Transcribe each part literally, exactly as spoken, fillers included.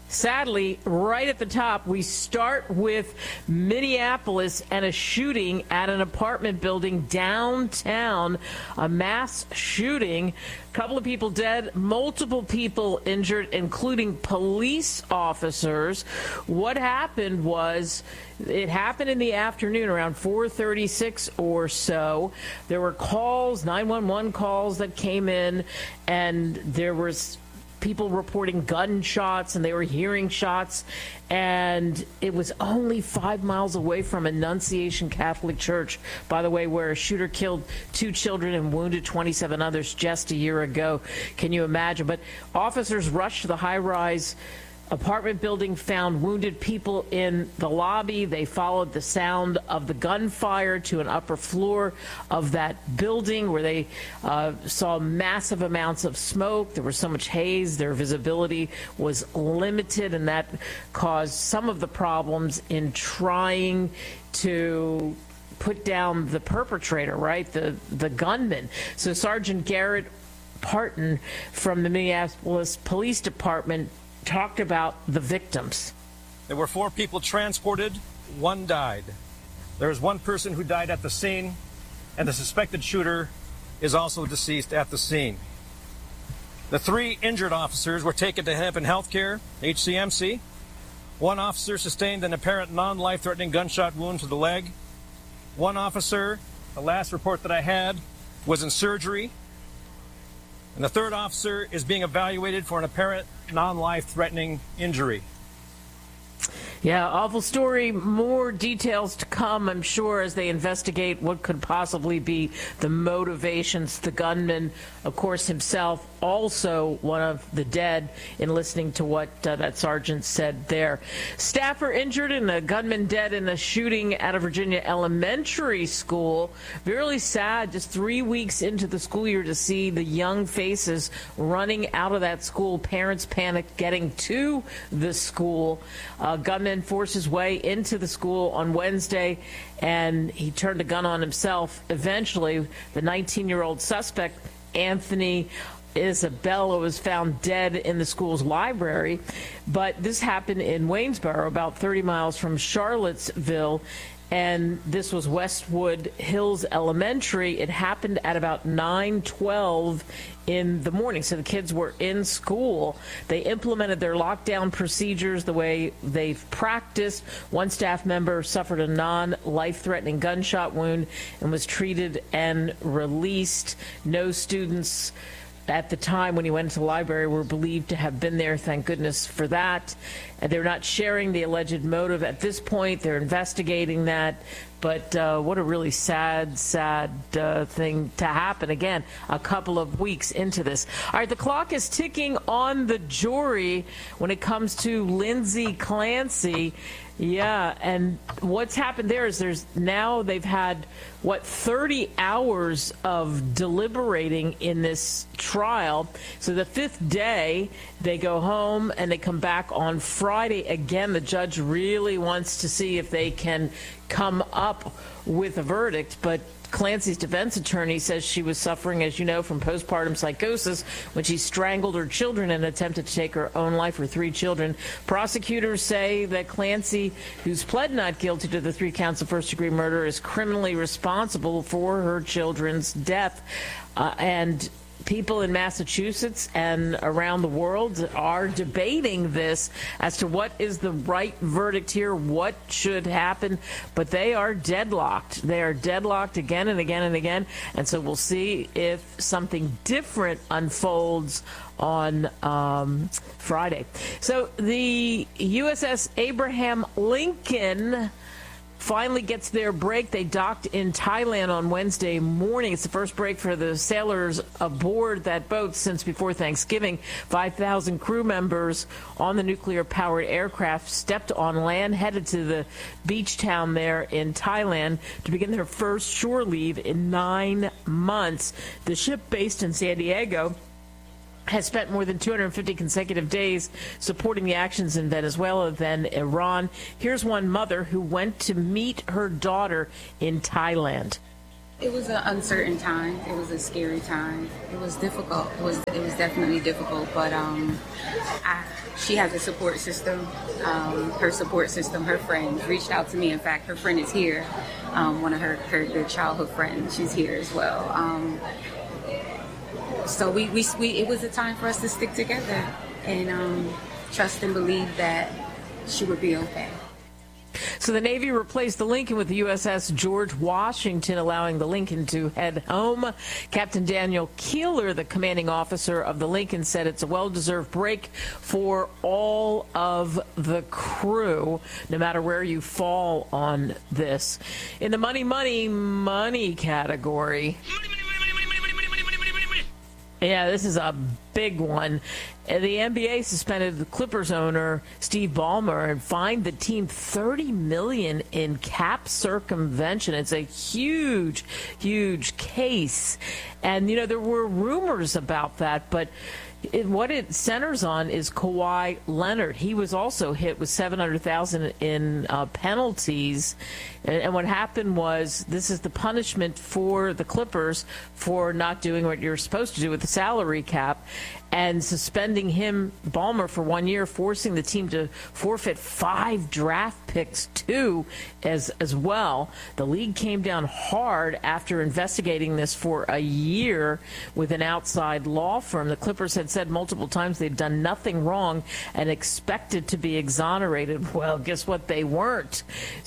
Sadly, right at the top, we start with Minneapolis and a shooting at an apartment building downtown, a mass shooting. A couple of people dead, multiple people injured, including police officers. What happened was it happened in the afternoon around four thirty-six or so. There were calls, nine one one calls that came in, and there was people reporting gunshots, and they were hearing shots, and it was only five miles away from Annunciation Catholic Church, by the way, where a shooter killed two children and wounded twenty-seven others just a year ago. Can you imagine? But officers rushed to the high-rise apartment building, found wounded people in the lobby. They followed the sound of the gunfire to an upper floor of that building where they uh, saw massive amounts of smoke. There was so much haze, their visibility was limited, and that caused some of the problems in trying to put down the perpetrator, right, the, the gunman. So Sergeant Garrett Parton from the Minneapolis Police Department talked about the victims. There were four people transported, one died. There is one person who died at the scene, and the suspected shooter is also deceased at the scene. The three injured officers were taken to Heaven Healthcare, H C M C. One officer sustained an apparent non-life-threatening gunshot wound to the leg. One officer, the last report that I had, was in surgery. And the third officer is being evaluated for an apparent non-life-threatening injury. Yeah, awful story. More details to come, I'm sure, as they investigate what could possibly be the motivations. The gunman, of course, himself, also one of the dead, in listening to what uh, that sergeant said there. Staff are injured and a gunman dead in a shooting at a Virginia elementary school. Really sad, just three weeks into the school year, to see the young faces running out of that school. Parents panicked getting to the school. Uh, gunman forced his way into the school on Wednesday, and he turned a gun on himself. Eventually, the nineteen-year-old suspect, Anthony Isabella, was found dead in the school's library. But this happened in Waynesboro, about thirty miles from Charlottesville, and this was Westwood Hills Elementary. It happened at about nine twelve in the morning, so the kids were in school. They implemented their lockdown procedures the way they've practiced. One staff member suffered a non-life-threatening gunshot wound and was treated and released. No students at the time when he went into the library were believed to have been there. Thank goodness for that. And they're not sharing the alleged motive at this point. They're investigating that. But uh, what a really sad, sad uh, thing to happen. Again, a couple of weeks into this. All right, the clock is ticking on the jury when it comes to Lindsay Clancy. Yeah, and what's happened there is there's now they've had, what, thirty hours of deliberating in this trial. So the fifth day, they go home and they come back on Friday. Again, the judge really wants to see if they can come up with a verdict, but Clancy's defense attorney says she was suffering, as you know, from postpartum psychosis when she strangled her children and attempted to take her own life. Her three children. Prosecutors say that Clancy, who's pled not guilty to the three counts of first-degree murder, is criminally responsible for her children's death. Uh, and people in Massachusetts and around the world are debating this as to what is the right verdict here, what should happen, but they are deadlocked. They are deadlocked again and again and again, and so we'll see if something different unfolds on um, Friday. So the U S S Abraham Lincoln finally gets their break. They docked in Thailand on Wednesday morning. It's the first break for the sailors aboard that boat since before Thanksgiving. five thousand crew members on the nuclear-powered aircraft stepped on land, headed to the beach town there in Thailand to begin their first shore leave in nine months. The ship, based in San Diego, has spent more than two hundred fifty consecutive days supporting the actions in Venezuela, then Iran. Here's one mother who went to meet her daughter in Thailand. It was an uncertain time. It was a scary time. It was difficult. It was it was definitely difficult, but um, I, she has a support system. Um, her support system, her friends reached out to me. In fact, her friend is here. Um, one of her, her good childhood friends, she's here as well. Um, so we, we, we it was a time for us to stick together and um, trust and believe that she would be okay. So the Navy replaced the Lincoln with the U S S George Washington, allowing the Lincoln to head home. Captain Daniel Keeler, the commanding officer of the Lincoln, said it's a well-deserved break for all of the crew, no matter where you fall on this. In the money, money, money category. Yeah, this is a big one. The N B A suspended the Clippers owner Steve Ballmer and fined the team thirty million dollars in cap circumvention. It's a huge, huge case. And, you know, there were rumors about that, but It, what it centers on is Kawhi Leonard. He was also hit with seven hundred thousand dollars in uh, penalties. And, and what happened was, this is the punishment for the Clippers for not doing what you're supposed to do with the salary cap, and suspending him, Ballmer, for one year, forcing the team to forfeit five draft picks, too, as, as well. The league came down hard after investigating this for a year with an outside law firm. The Clippers had said multiple times they'd done nothing wrong and expected to be exonerated. Well, guess what? They weren't.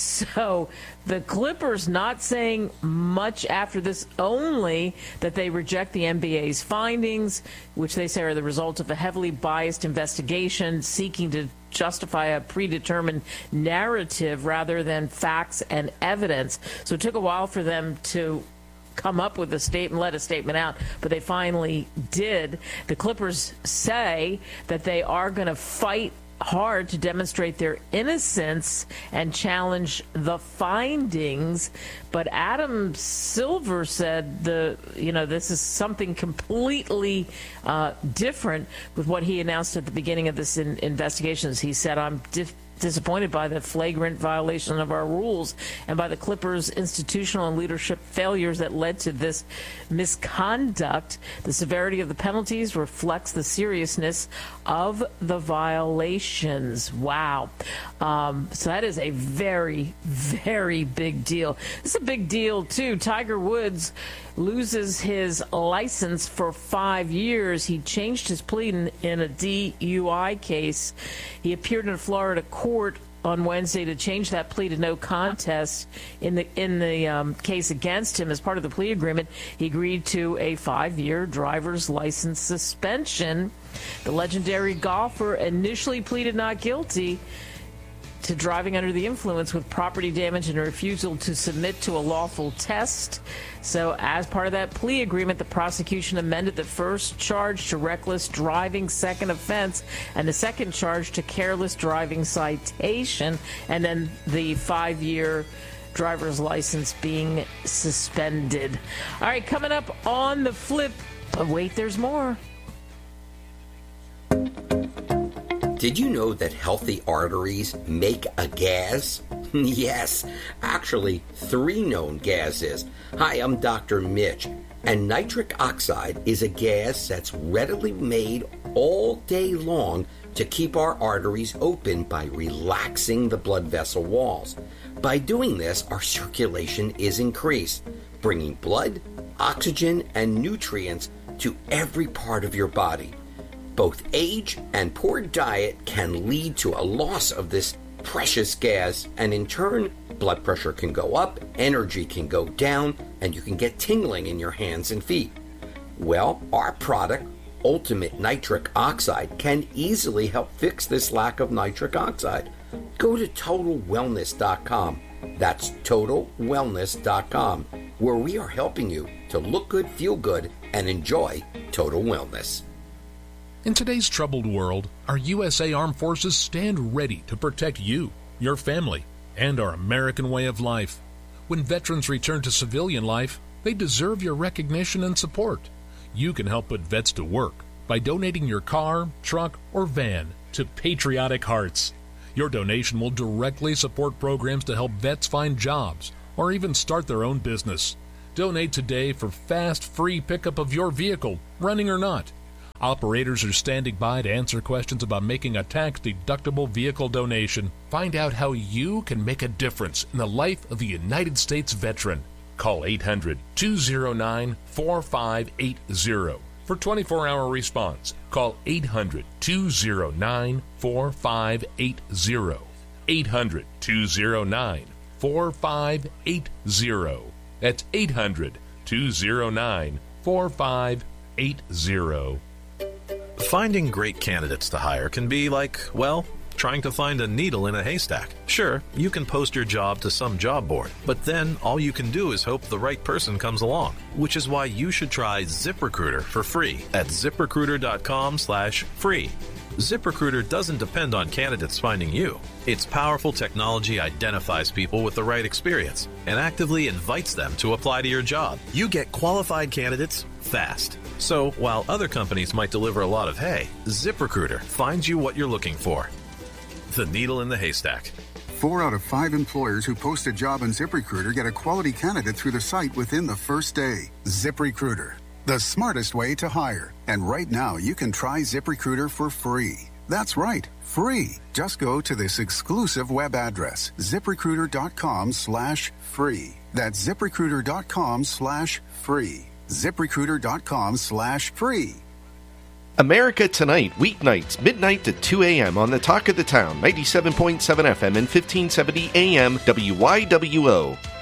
So the Clippers not saying much after this, only that they reject the N B A's findings, which they say are the result of a heavily biased investigation seeking to justify a predetermined narrative rather than facts and evidence. So it took a while for them to come up with a statement, let a statement out, but they finally did. The Clippers say that they are going to fight hard to demonstrate their innocence and challenge the findings. But Adam Silver said the you know this is something completely uh, different with what he announced at the beginning of this in, investigations. He said, I'm dif- disappointed by the flagrant violation of our rules and by the Clippers' institutional and leadership failures that led to this misconduct. The severity of the penalties reflects the seriousness of the violations. Wow. Um, so that is a very, very big deal. This is a big deal, too. Tiger Woods loses his license for five years. He changed his plea in, in a D U I case. He appeared in a Florida court on Wednesday to change that plea to no contest in the in the um, case against him. As part of the plea agreement, he agreed to a five-year driver's license suspension. The legendary golfer initially pleaded not guilty to driving under the influence with property damage and a refusal to submit to a lawful test. So as part of that plea agreement, the prosecution amended the first charge to reckless driving, second offense, and the second charge to careless driving citation, and then the five-year driver's license being suspended. All right, coming up on the flip, but wait, there's more. Did you know that healthy arteries make a gas? Yes, actually, three known gases. Hi, I'm Doctor Mitch, and nitric oxide is a gas that's readily made all day long to keep our arteries open by relaxing the blood vessel walls. By doing this, our circulation is increased, bringing blood, oxygen, and nutrients to every part of your body. Both age and poor diet can lead to a loss of this precious gas, and in turn, blood pressure can go up, energy can go down, and you can get tingling in your hands and feet. Well, our product, Ultimate Nitric Oxide, can easily help fix this lack of nitric oxide. Go to total wellness dot com. That's total wellness dot com, where we are helping you to look good, feel good, and enjoy total wellness. In today's troubled world, our U S A Armed Forces stand ready to protect you, your family, and our American way of life. When veterans return to civilian life, they deserve your recognition and support. You can help put vets to work by donating your car, truck, or van to Patriotic Hearts. Your donation will directly support programs to help vets find jobs or even start their own business. Donate today for fast, free pickup of your vehicle, running or not. Operators are standing by to answer questions about making a tax-deductible vehicle donation. Find out how you can make a difference in the life of a United States veteran. Call eight hundred, two oh nine, four five eight oh for twenty-four hour response. Call eight hundred, two oh nine, four five eight oh. eight hundred, two oh nine, four five eight oh. That's eight hundred, two oh nine, four five eight oh. Finding great candidates to hire can be like, well, trying to find a needle in a haystack. Sure, you can post your job to some job board, but then all you can do is hope the right person comes along, which is why you should try ZipRecruiter for free at ZipRecruiter.com slash free. ZipRecruiter doesn't depend on candidates finding you. Its powerful technology identifies people with the right experience and actively invites them to apply to your job. You get qualified candidates fast. So while other companies might deliver a lot of hay, ZipRecruiter finds you what you're looking for. The needle in the haystack. Four out of five employers who post a job on ZipRecruiter get a quality candidate through the site within the first day. ZipRecruiter, the smartest way to hire. And right now, you can try ZipRecruiter for free. That's right, free. Just go to this exclusive web address, ZipRecruiter.com slash free. That's ZipRecruiter.com slash free. ZipRecruiter.com slash free. America Tonight, weeknights, midnight to two a.m. on the Talk of the Town, ninety-seven point seven F M and fifteen seventy A M W Y W O.